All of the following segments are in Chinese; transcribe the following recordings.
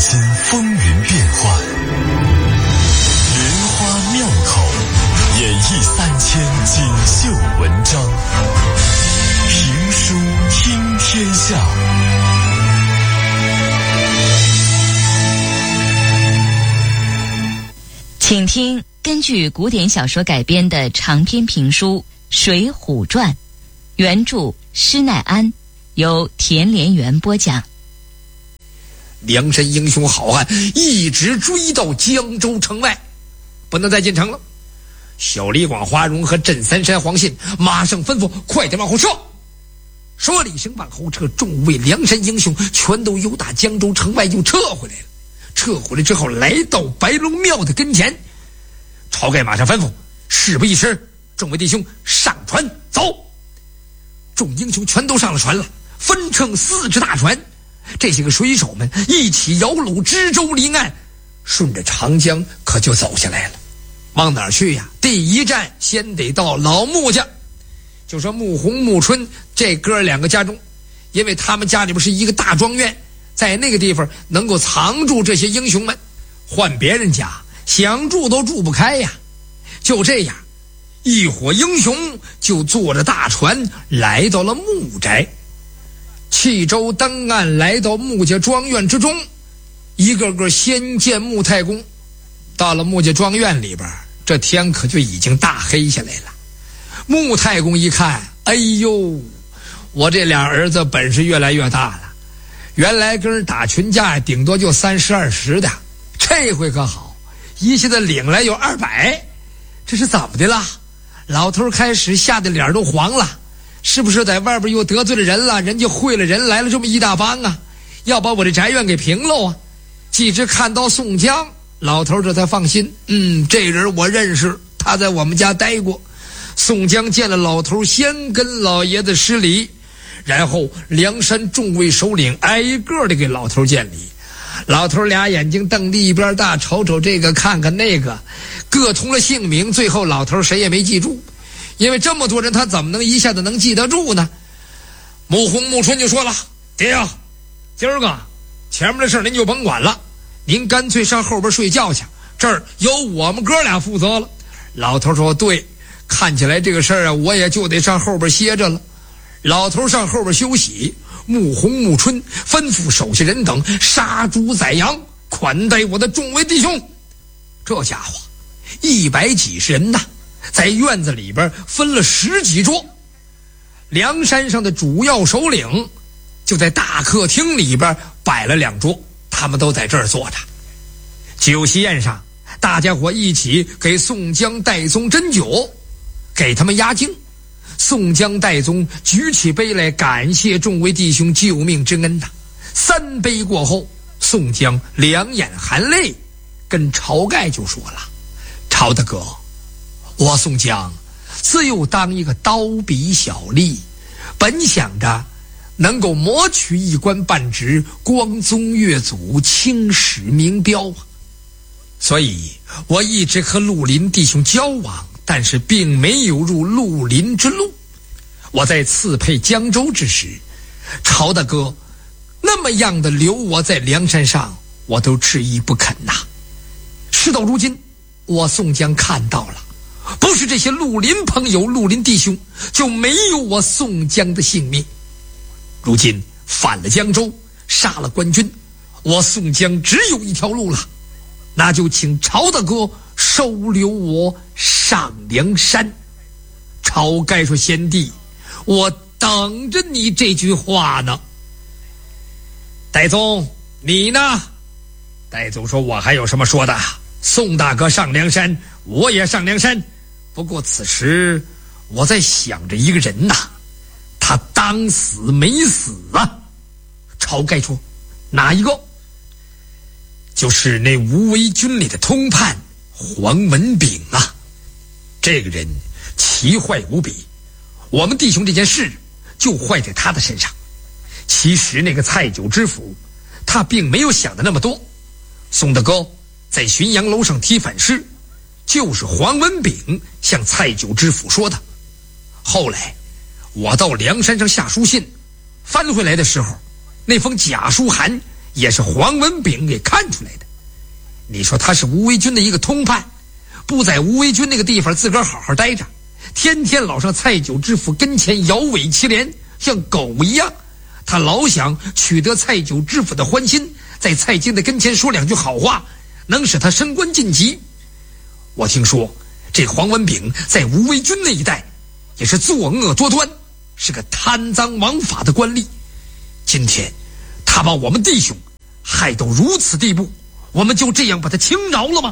心风云变幻，莲花庙口演绎3000锦绣文章，评书听天下。 请听根据古典小说改编的长篇评书《水浒传》，原著施耐庵，由田连元播讲。 梁山英雄好汉一直追到江州城外，不能再进城了。小李广花荣和镇三山黄信马上吩咐快点往后撤。说了一声往后撤，众位梁山英雄全都由打江州城外又撤回来了。撤回来之后，来到白龙庙的跟前，晁盖马上吩咐，事不宜迟，众位弟兄上船走。众英雄全都上了船了，分乘4只大船，这些个水手们一起摇橹支舟临岸，顺着长江可就走下来了。往哪儿去呀？第一站先得到老穆家，就说穆弘、穆春这哥两个家中，因为他们家里边是一个大庄园，在那个地方能够藏住这些英雄们，换别人家想住都住不开呀。就这样，一伙英雄就坐着大船来到了穆宅，弃舟登岸，来到穆家庄院之中，一个个先见穆太公。到了穆家庄院里边，这天可就已经大黑下来了。穆太公一看，哎呦，我这俩儿子本事越来越大了，原来跟人打群架顶多就30、20的，这回可好，一下子领来有200，这是怎么的了？老头开始吓得脸都黄了，是不是在外边又得罪了人了？人家会了人来了这么一大帮啊，要把我这宅院给平喽啊！既知看到宋江，老头这才放心，这人我认识，他在我们家待过。宋江见了老头，先跟老爷子施礼，然后梁山众位首领挨个的给老头见礼。老头俩眼睛瞪得一边大，瞅瞅这个看看那个，各通了姓名，最后老头谁也没记住，因为这么多人他怎么能一下子能记得住呢？穆弘、穆春就说了，爹呀，今儿个前面的事您就甭管了，您干脆上后边睡觉去，这儿由我们哥俩负责了。老头说，对，看起来这个事儿啊，我也就得上后边歇着了。老头上后边休息，穆弘、穆春吩咐手下人等杀猪宰羊，款待我的众位弟兄。这家伙100几十人呐，在院子里边分了10几桌。梁山上的主要首领就在大客厅里边摆了2桌，他们都在这儿坐着。酒席宴上，大家伙一起给宋江、戴宗斟酒，给他们压惊。宋江、戴宗举起杯来感谢众位弟兄救命之恩呐。3杯过后，宋江两眼含泪，跟晁盖就说了，晁大哥，我宋江自幼当一个刀笔小吏，本想着能够谋取一官半职，光宗越祖，青史名标啊，所以我一直和绿林弟兄交往，但是并没有入绿林之路。我在刺配江州之时，晁大哥那么样的留我在梁山上，我都迟疑不肯呐。事到如今，我宋江看到了，不是这些绿林朋友、绿林弟兄，就没有我宋江的性命。如今反了江州，杀了官军，我宋江只有一条路了，那就请晁大哥收留我上梁山。晁盖说，贤弟，我等着你这句话呢。戴宗，你呢？戴宗说，我还有什么说的？宋大哥上梁山，我也上梁山，不过此时我在想着一个人呐，他当死没死啊。晁盖说，哪一个？就是那无为军里的通判黄文炳啊。这个人奇坏无比，我们弟兄这件事就坏在他的身上。其实那个蔡九知府，他并没有想的那么多。宋大哥在浔阳楼上提反诗，就是黄文炳向蔡九知府说的。后来我到梁山上下书信，翻回来的时候，那封假书函也是黄文炳给看出来的。你说他是吴维军的一个通判，不在吴维军那个地方自个儿好好待着，天天老上蔡九知府跟前摇尾乞怜，像狗一样。他老想取得蔡九知府的欢心，在蔡京的跟前说两句好话，能使他升官晋级。我听说这黄文炳在吴维军那一带也是作恶多端，是个贪赃枉法的官吏。今天他把我们弟兄害到如此地步，我们就这样把他轻饶了吗？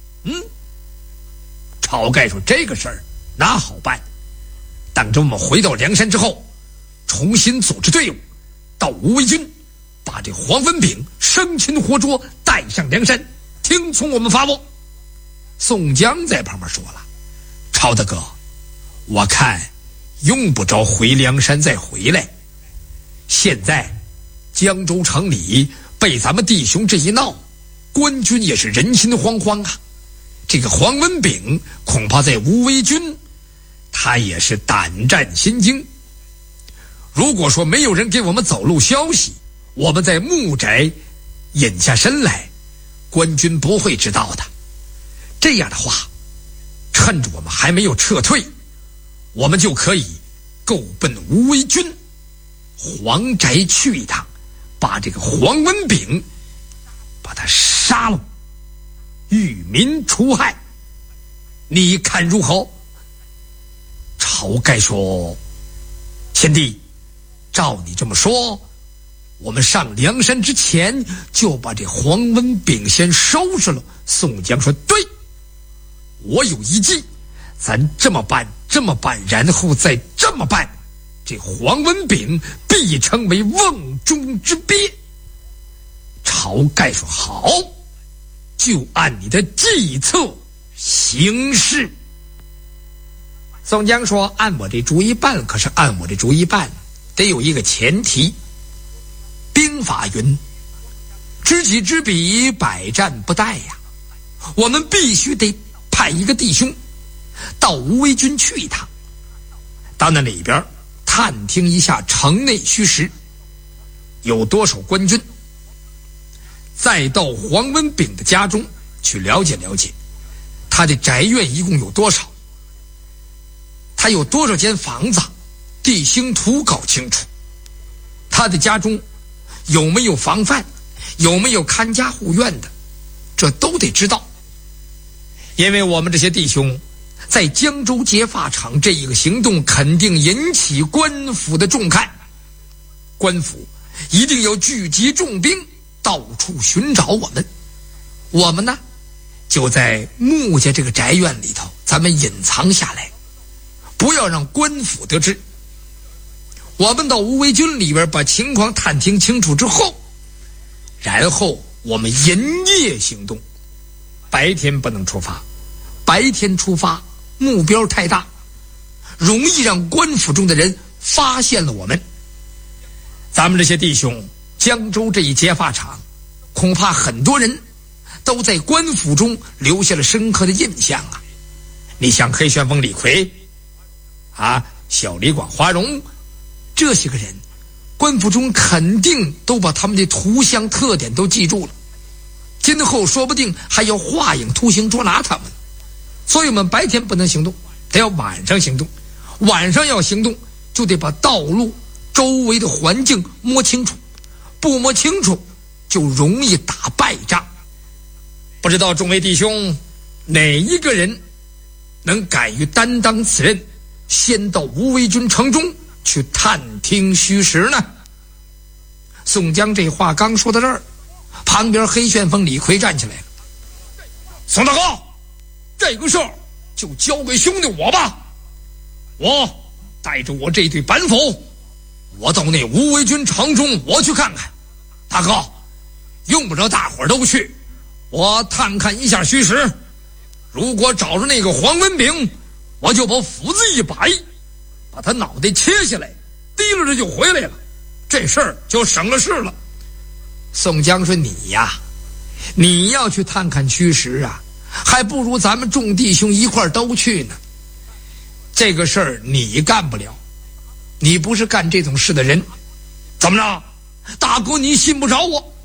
晁盖说这个事儿哪好办，等着我们回到梁山之后，重新组织队伍，到吴维军，把这黄文炳生擒活捉，带上梁山，听从我们发落。宋江在旁边说了，晁大哥，我看用不着回梁山再回来，现在江州城里被咱们弟兄这一闹，官军也是人心惶惶啊。这个黄文炳恐怕在吴维军，他也是胆战心惊。如果说没有人给我们走漏消息，我们在木宅隐下身来，官军不会知道的。这样的话，趁着我们还没有撤退，我们就可以够奔吴维军黄宅去一趟，把这个黄文炳把他杀了，与民除害。你看如何？晁盖说，贤弟，照你这么说，我们上梁山之前就把这黄文炳先收拾了。宋江说，对，我有一计，咱这么办，然后再这么办，这黄文炳必成为瓮中之鳖。晁盖说，好，就按你的计策行事。宋江说，按我这主意办，可是按我这主意办得有一个前提，兵法云，知己知彼，百战不殆呀。我们必须得派一个弟兄到吴维军去一趟，到那里边探听一下城内虚实，有多少官军，再到黄文炳的家中去了解了解，他的宅院一共有多少，他有多少间房子，地形图搞清楚，他的家中有没有房犯，有没有看家护院的，这都得知道。因为我们这些弟兄在江州劫法场这一个行动肯定引起官府的重看，官府一定要聚集重兵到处寻找我们。我们呢就在穆家这个宅院里头，咱们隐藏下来，不要让官府得知。我们到吴维军里边把情况探听清楚之后，然后我们营夜行动，白天不能出发，白天出发目标太大，容易让官府中的人发现了我们。咱们这些弟兄江州这一劫法场，恐怕很多人都在官府中留下了深刻的印象啊。你像黑旋风李逵啊，小李广花荣，这些个人官府中肯定都把他们的图像特点都记住了，今后说不定还要画影图形捉拿他们。所以我们白天不能行动，得要晚上行动。晚上要行动，就得把道路周围的环境摸清楚，不摸清楚就容易打败仗。不知道众位弟兄哪一个人能敢于担当此任，先到吴维军城中去探听虚实呢？宋江这话刚说到这儿，旁边黑旋风李逵站起来了。宋大哥，这个事儿就交给兄弟我吧，我带着我这队板斧，我到那吴维军城中我去看看。大哥，用不着大伙儿都去，我探看一下虚实，如果找着那个黄文炳，我就把斧子一摆，把他脑袋切下来，提溜着就回来了，这事儿就省了事了。宋江说，你呀，你要去探看虚实啊，还不如咱们众弟兄一块儿都去呢。这个事儿你干不了，你不是干这种事的人。怎么着，大哥你信不着我？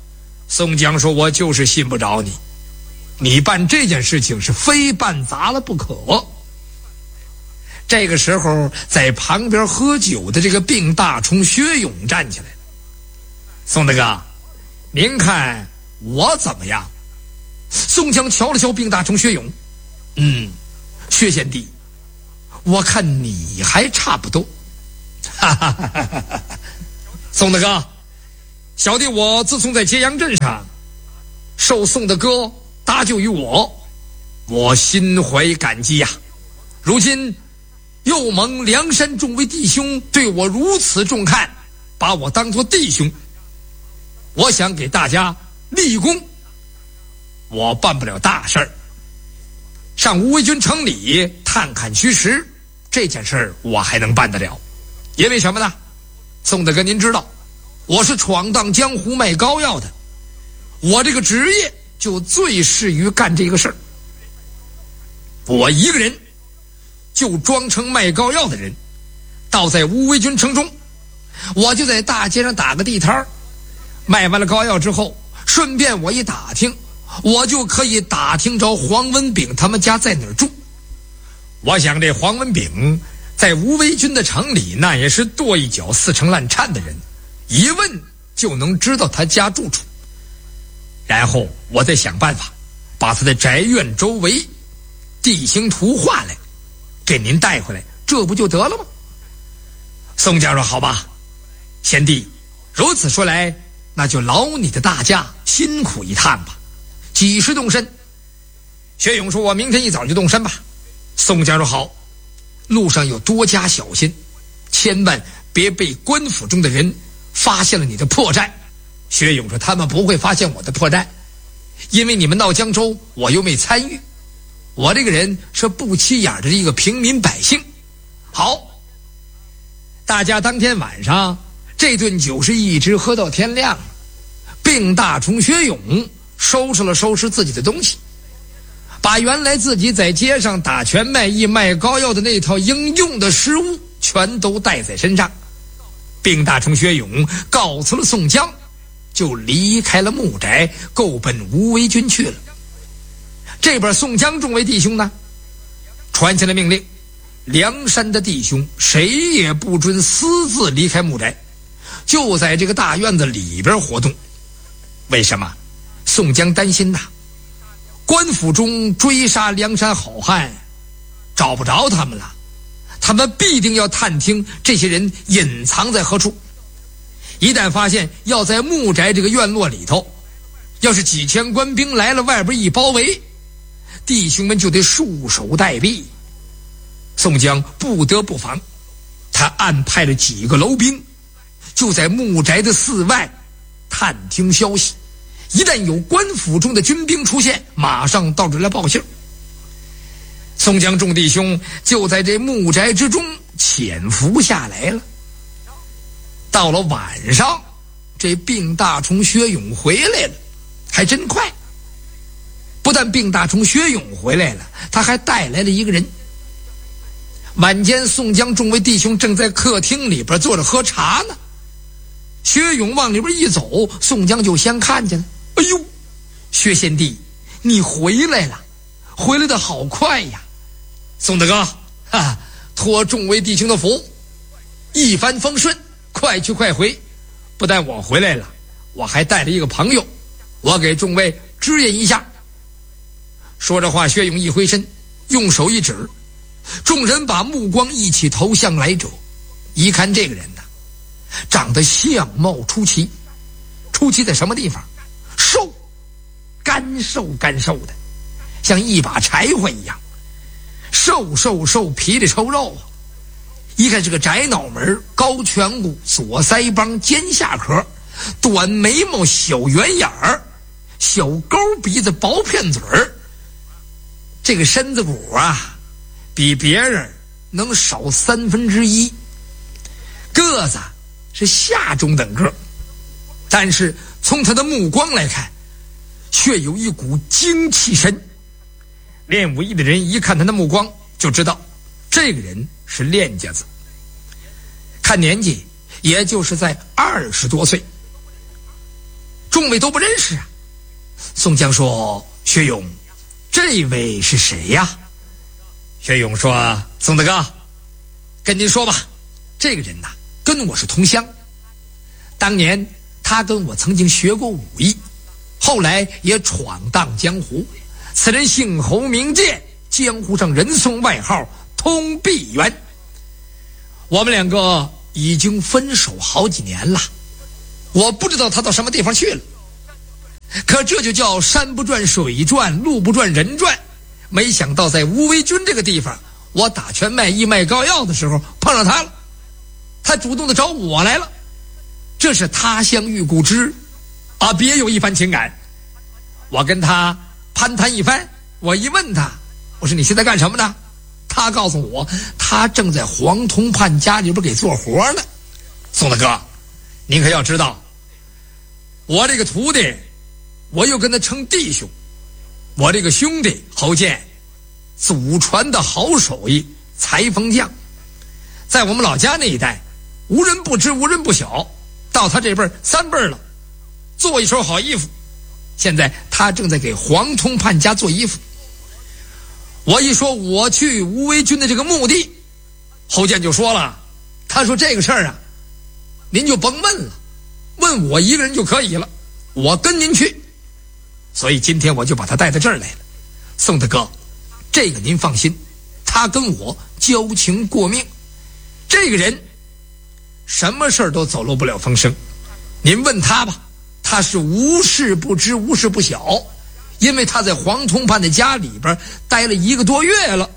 宋江说：“我就是信不着你，你办这件事情是非办砸了不可。”这个时候，在旁边喝酒的这个病大虫薛勇站起来了：“宋大哥，您看我怎么样？”宋江瞧了瞧病大虫薛勇，薛贤弟，我看你还差不多。哈哈哈哈哈！宋大哥，小弟我自从在揭阳镇上受宋大哥搭救于我心怀感激呀。如今又蒙梁山众位弟兄对我如此重看，把我当作弟兄，我想给大家立功。我办不了大事儿，上吴为军城里探看虚实，这件事儿我还能办得了。因为什么呢？宋大哥您知道，我是闯荡江湖卖膏药的，我这个职业就最适于干这个事儿。我一个人就装成卖膏药的人，到在吴为军城中，我就在大街上打个地摊儿，卖完了膏药之后，顺便我一打听，我就可以打听着黄文炳他们家在哪儿住。我想这黄文炳在吴为军的城里，那也是跺一脚四成烂颤的人，一问就能知道他家住处。然后我再想办法把他的宅院周围地形图画来给您带回来，这不就得了吗？宋江说：“好吧，贤弟，如此说来，那就劳你的大驾辛苦一趟吧。几时动身？”薛勇说：“我明天一早就动身吧。”宋江说：“好，路上有多加小心，千万别被官府中的人发现了你的破绽。”薛勇说：“他们不会发现我的破绽，因为你们闹江州，我又没参与。我这个人是不起眼的一个平民百姓。”好，大家当天晚上这顿酒是一直喝到天亮。病大虫薛勇收拾自己的东西，把原来自己在街上打拳卖艺卖膏药的那套应用的食物全都带在身上。病大虫薛勇告辞了宋江，就离开了木宅，够奔吴为军去了。这边宋江众位弟兄呢，传下了命令，梁山的弟兄谁也不准私自离开木宅，就在这个大院子里边活动。为什么？宋江担心呐，官府中追杀梁山好汉，找不着他们了，他们必定要探听这些人隐藏在何处。一旦发现要在木宅这个院落里头，要是几千官兵来了，外边一包围，弟兄们就得束手待毙。宋江不得不防，他暗派了几个楼兵，就在木宅的寺外探听消息，一旦有官府中的军兵出现，马上到这来报信。宋江众弟兄就在这木宅之中潜伏下来了。到了晚上，这病大虫薛勇回来了，还真快。不但病大虫薛勇回来了，他还带来了一个人。晚间宋江众位弟兄正在客厅里边坐着喝茶呢，薛勇往里边一走，宋江就先看见了。哎呦，薛贤弟，你回来了，回来的好快呀！宋大哥，托众位弟兄的福，一帆风顺，快去快回。不但我回来了，我还带了一个朋友，我给众位支援一下。说着话，薛勇一挥身，用手一指，众人把目光一起投向来者。一看这个人呢，长得相貌出奇，出奇在什么地方？瘦，干瘦的，像一把柴火一样，瘦，皮里抽肉啊！一看是个窄脑门、高颧骨、左腮帮、尖下颏，短眉毛、小圆眼儿，小勾鼻子、薄片嘴儿。这个身子骨啊，比别人能少1/3，个子是下中等个，但是从他的目光来看，却有一股精气神。练武艺的人一看他的目光，就知道这个人是练家子。看年纪，也就是在20多岁。 众位都不认识啊。宋江说：“薛勇，这位是谁呀？”薛勇说：“宋大哥，跟您说吧，这个人呐，跟我是同乡。当年他跟我曾经学过武艺，后来也闯荡江湖。此人姓侯名建，江湖上人送外号通臂猿。我们两个已经分手好几年了，我不知道他到什么地方去了。可这就叫山不转水转，路不转人转。没想到在乌维军这个地方，我打拳卖艺卖膏药的时候碰上他了，他主动的找我来了。这是他乡遇故知啊，别有一番情感。我跟他攀谈一番，我一问他，我说你现在干什么呢？他告诉我，他正在黄同判家里边给做活呢。宋大哥，您可要知道，我这个徒弟，我又跟他称弟兄。我这个兄弟侯健，祖传的好手艺，裁缝匠，在我们老家那一带，无人不知，无人不晓。到他这辈儿3辈儿了，做一手好衣服。现在他正在给黄同判家做衣服。我一说我去吴维军的这个目的，侯健就说了，他说这个事儿啊，您就甭问了，问我一个人就可以了，我跟您去。所以今天我就把他带到这儿来了。宋大哥，这个您放心，他跟我交情过命，这个人什么事儿都走漏不了风声。您问他吧，他是无事不知，无事不晓，因为他在黄同判的家里边待了1个多月了。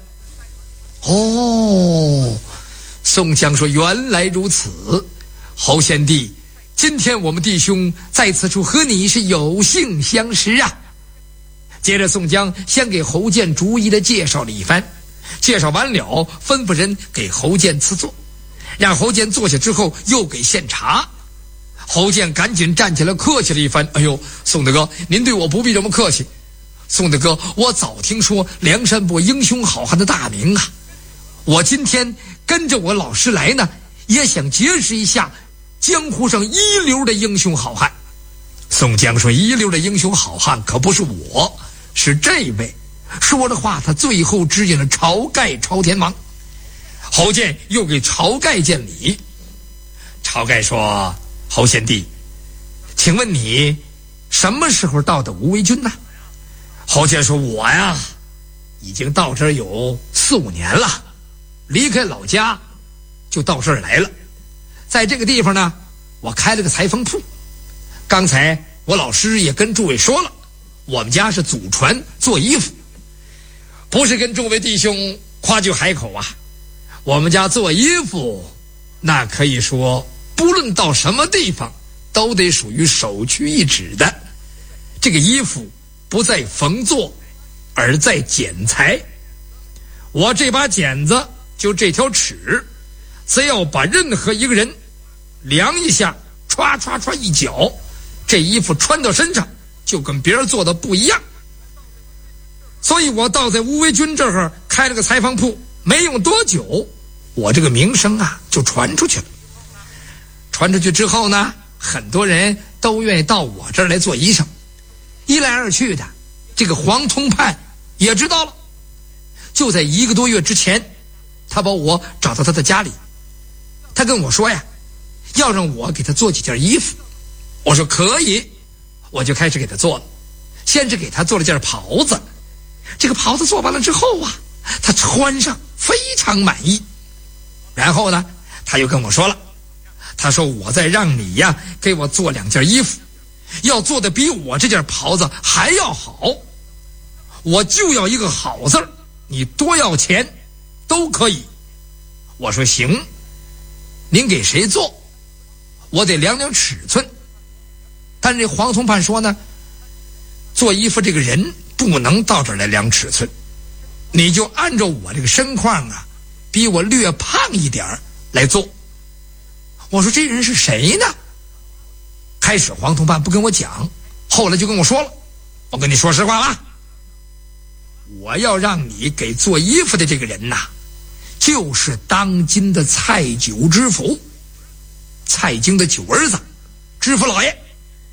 哦，宋江说原来如此，侯贤弟，今天我们弟兄在此处和你是有幸相识啊。接着宋江先给侯健逐一的介绍了一番，介绍完了，吩咐人给侯健赐座，让侯健坐下之后又给献茶。侯健赶紧站起来客气了一番，哎呦，宋大哥，您对我不必这么客气。宋大哥，我早听说梁山泊英雄好汉的大名啊，我今天跟着我老师来呢，也想结识一下江湖上一流的英雄好汉。宋江说，一流的英雄好汉可不是我，是这位。说着话，他最后指引了晁盖朝天王。侯健又给晁盖见礼。晁盖说，侯贤弟，请问你什么时候到的吴维军呢？侯健说，我呀已经到这儿有4、5年了，离开老家就到这儿来了。在这个地方呢，我开了个裁缝铺。刚才我老师也跟诸位说了，我们家是祖传做衣服，不是跟诸位弟兄夸句海口啊。我们家做衣服，那可以说不论到什么地方都得属于首屈一指的。这个衣服不在缝做，而在剪裁。我这把剪子就这条尺，只要把任何一个人量一下，歘歘歘一绞，这衣服穿到身上就跟别人做的不一样。所以我倒在吴维军这儿开了个裁缝铺，没用多久，我这个名声啊就传出去了。传出去之后呢，很多人都愿意到我这儿来做衣裳。一来二去的，这个黄同判也知道了。就在1个多月之前，他把我找到他的家里，他跟我说呀，要让我给他做几件衣服。我说可以，我就开始给他做了。先是给他做了件袍子，这个袍子做完了之后啊，他穿上非常满意。然后呢，他又跟我说了，他说我再让你呀给我做2件衣服，要做的比我这件袍子还要好，我就要一个好字儿，你多要钱都可以。我说行，您给谁做我得量量尺寸。但这黄同判说呢，做衣服这个人不能到这儿来量尺寸，你就按照我这个身况啊，比我略胖一点来做。我说这人是谁呢？开始黄同判不跟我讲，后来就跟我说了，我跟你说实话吧，我要让你给做衣服的这个人呐，就是当今的蔡九知府，蔡京的9儿子，知府老爷。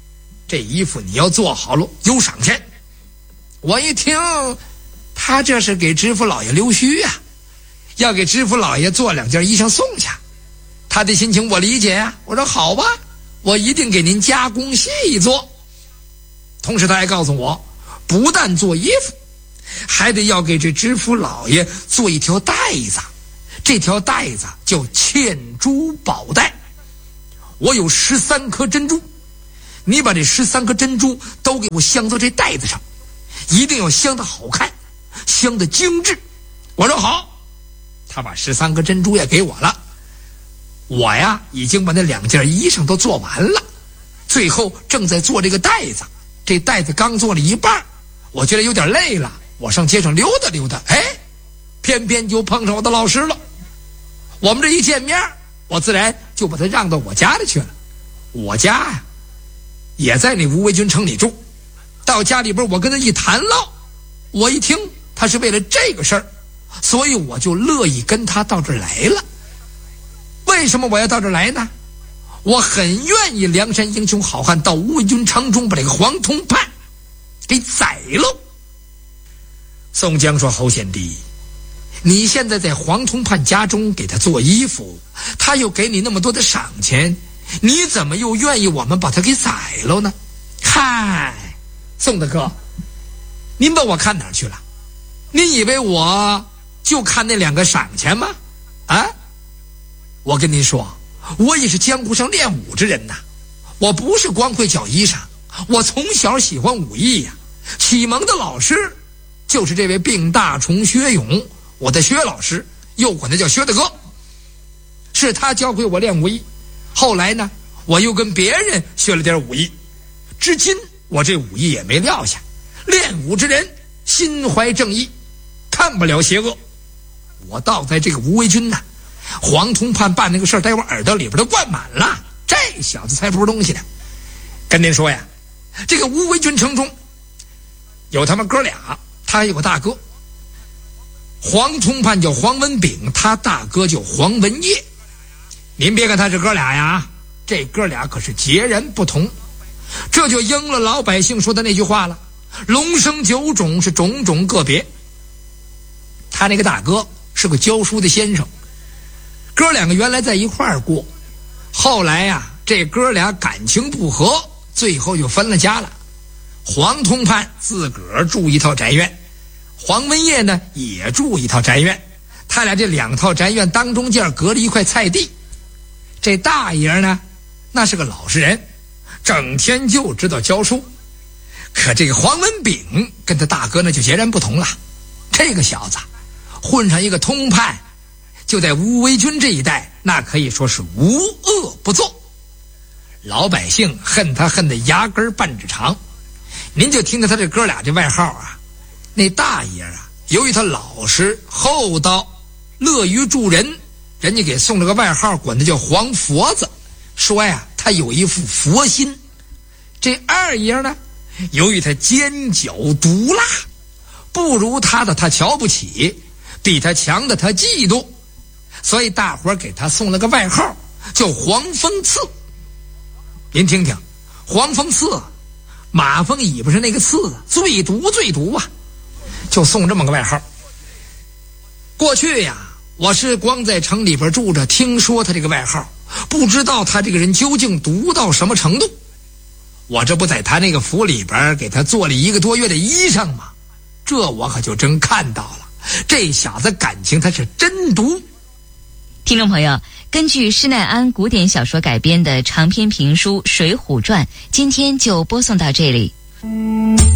这衣服你要做好了有赏钱。我一听，他这是给知府老爷溜须啊，要给知府老爷做2件衣裳送去。他的心情我理解啊，我说好吧，我一定给您加工细做。同时他还告诉我，不但做衣服，还得要给这知府老爷做一条带子，这条带子叫嵌珠宝带。我有13颗珍珠，你把这13颗珍珠都给我镶到这带子上，一定要镶得好看，镶得精致。我说好，他把13颗珍珠也给我了。我呀已经把那2件衣裳都做完了，最后正在做这个带子。这带子刚做了一半，我觉得有点累了，我上街上溜达溜达，偏偏就碰上我的老师了。我们这一见面，我自然就把他让到我家里去了。我家呀也在那无为军城里住。到家里边我跟他一谈唠，我一听他是为了这个事儿，所以我就乐意跟他到这儿来了。为什么我要到这儿来呢？我很愿意梁山英雄好汉到无为军城中把这个黄通判给宰喽。宋江说，侯贤弟，你现在在黄通判家中给他做衣服，他又给你那么多的赏钱，你怎么又愿意我们把他给宰了呢？嗨，宋大哥，您把我看哪儿去了？您以为我就看那2个赏钱吗？啊，我跟您说，我也是江湖上练武之人呐，我不是光会绞衣裳，我从小喜欢武艺呀。启蒙的老师就是这位病大虫薛勇，我的薛老师，又管他叫薛大哥，是他教会我练武艺。后来呢，我又跟别人学了点武艺，至今我这武艺也没撂下。练武之人心怀正义，看不了邪恶。我倒在这个无为军呢，黄通判办那个事儿，在我耳朵里边都灌满了，这小子才不是东西呢。跟您说呀，这个无为军城中有他们哥俩，他有个大哥，黄通判叫黄文炳，他大哥叫黄文业。您别看他是哥俩呀，这哥俩可是截然不同。这就应了老百姓说的那句话了，龙生九种，是种种个别。他那个大哥是个教书的先生，哥2个原来在一块儿过，后来呀，这哥俩感情不和，最后就分了家了。黄通判自个儿住一套宅院，黄文业呢也住一套宅院，他俩这2套宅院当中间隔了一块菜地。这大爷呢，那是个老实人，整天就知道教书。可这个黄文炳跟他大哥呢就截然不同了，这个小子混上一个通判，就在无为军这一带，那可以说是无恶不作。老百姓恨他恨得牙根半指长。您就听着他这哥俩这外号啊，那大爷啊，由于他老实厚道，乐于助人，人家给送了个外号，管他叫黄佛子，说呀他有一副佛心。这二爷呢，由于他奸狡毒辣，不如他的他瞧不起，比他强的他嫉妒，所以大伙儿给他送了个外号，叫黄风刺。您听听，黄风刺，马蜂尾巴上那个刺，最毒最毒啊，就送这么个外号。过去呀，我是光在城里边住着，听说他这个外号，不知道他这个人究竟毒到什么程度。我这不在他那个府里边给他做了1个多月的衣裳吗？这我可就真看到了，这小子感情他是真毒。 听众朋友，根据施耐庵古典小说改编的长篇评书《水浒传》，今天就播送到这里。